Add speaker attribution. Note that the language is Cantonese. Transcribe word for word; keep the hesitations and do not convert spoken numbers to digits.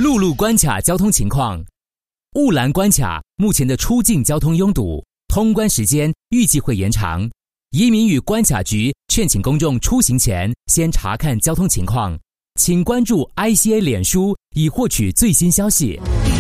Speaker 1: 陆路关卡交通情况。雾兰关卡目前的出境交通拥堵，通关时间预计会延长。移民与关卡局劝请公众出行前先查看交通情况，请关注 I C A 脸书以获取最新消息。